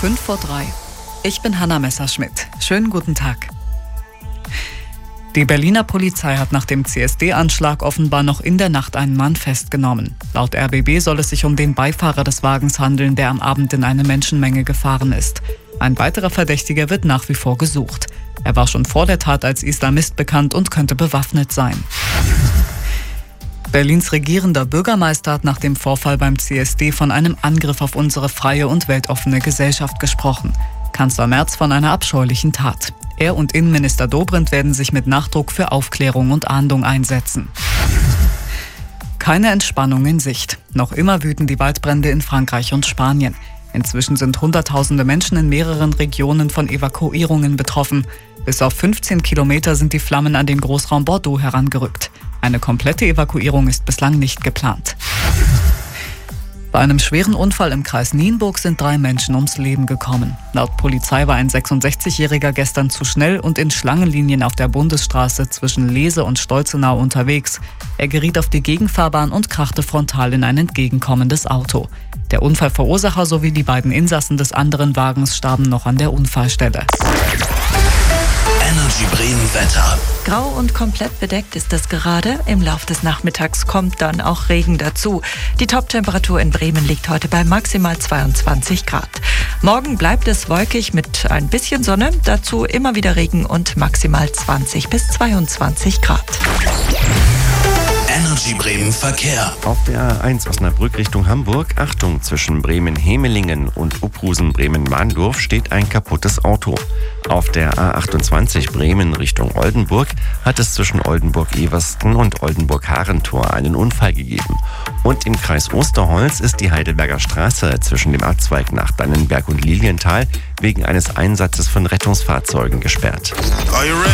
5:03. Ich bin Hanna Messerschmidt. Schönen guten Tag. Die Berliner Polizei hat nach dem CSD-Anschlag offenbar noch in der Nacht einen Mann festgenommen. Laut RBB soll es sich um den Beifahrer des Wagens handeln, der am Abend in eine Menschenmenge gefahren ist. Ein weiterer Verdächtiger wird nach wie vor gesucht. Er war schon vor der Tat als Islamist bekannt und könnte bewaffnet sein. Berlins regierender Bürgermeister hat nach dem Vorfall beim CSD von einem Angriff auf unsere freie und weltoffene Gesellschaft gesprochen. Kanzler Merz von einer abscheulichen Tat. Er und Innenminister Dobrindt werden sich mit Nachdruck für Aufklärung und Ahndung einsetzen. Keine Entspannung in Sicht. Noch immer wüten die Waldbrände in Frankreich und Spanien. Inzwischen sind Hunderttausende Menschen in mehreren Regionen von Evakuierungen betroffen. Bis auf 15 Kilometer sind die Flammen an den Großraum Bordeaux herangerückt. Eine komplette Evakuierung ist bislang nicht geplant. Bei einem schweren Unfall im Kreis Nienburg sind 3 Menschen ums Leben gekommen. Laut Polizei war ein 66-Jähriger gestern zu schnell und in Schlangenlinien auf der Bundesstraße zwischen Lehse und Stolzenau unterwegs. Er geriet auf die Gegenfahrbahn und krachte frontal in ein entgegenkommendes Auto. Der Unfallverursacher sowie die beiden Insassen des anderen Wagens starben noch an der Unfallstelle. Energy Bremen Wetter. Grau und komplett bedeckt ist es gerade. Im Lauf des Nachmittags kommt dann auch Regen dazu. Die Toptemperatur in Bremen liegt heute bei maximal 22 Grad. Morgen bleibt es wolkig mit ein bisschen Sonne, dazu immer wieder Regen und maximal 20 bis 22 Grad. Energy Bremen Verkehr. Auf der A1 Osnabrück Richtung Hamburg, Achtung, zwischen Bremen-Hemelingen und Uphusen-Bremen-Mahndorf steht ein kaputtes Auto. Auf der A28 Bremen Richtung Oldenburg hat es zwischen Oldenburg-Eversten und Oldenburg-Harentor einen Unfall gegeben. Und im Kreis Osterholz ist die Heidelberger Straße zwischen dem Abzweig nach Dannenberg und Lilienthal wegen eines Einsatzes von Rettungsfahrzeugen gesperrt.